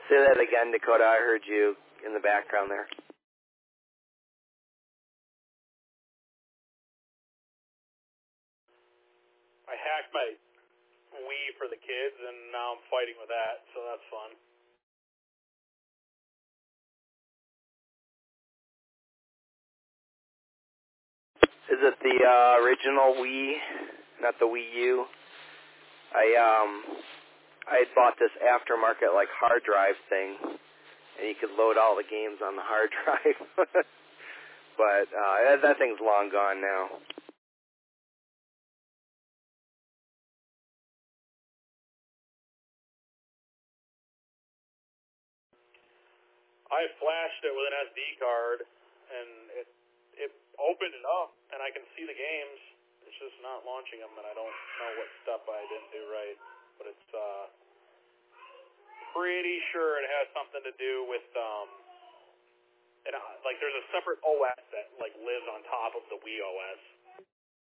Say that again, Dakota. I heard you in the background there. I hacked my Wii for the kids, and now I'm fighting with that, so that's fun. Is it the original Wii, not the Wii U? I had bought this aftermarket like hard drive thing, and you could load all the games on the hard drive. But that thing's long gone now. I flashed it with an SD card, and it opened it up, and I can see the games. It's just not launching them, and I don't know what step I didn't do right. But it's pretty sure it has something to do with like there's a separate OS that like lives on top of the Wii OS.